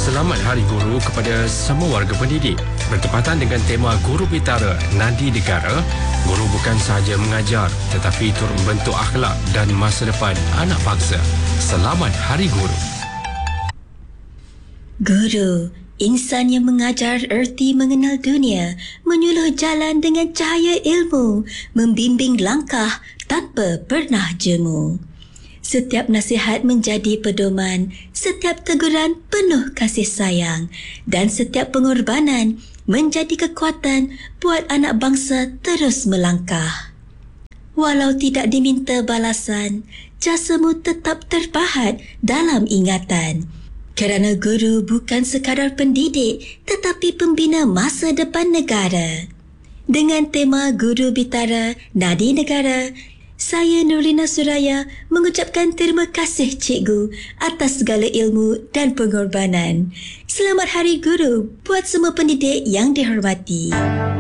Selamat Hari Guru kepada semua warga pendidik. Bertepatan dengan tema Guru Bitara Nadi Negara, guru bukan sahaja mengajar tetapi turut membentuk akhlak dan masa depan anak bangsa. Selamat Hari Guru. Guru, insan yang mengajar erti mengenal dunia, menyuluh jalan dengan cahaya ilmu, membimbing langkah tanpa pernah jemu. Setiap nasihat menjadi pedoman, setiap teguran penuh kasih sayang, dan setiap pengorbanan menjadi kekuatan buat anak bangsa terus melangkah. Walau tidak diminta balasan, jasamu tetap terpahat dalam ingatan. Kerana guru bukan sekadar pendidik, tetapi pembina masa depan negara. Dengan tema Guru Bitara Nadi Negara, saya Nurlina Suraya mengucapkan terima kasih cikgu atas segala ilmu dan pengorbanan. Selamat Hari Guru buat semua pendidik yang dihormati.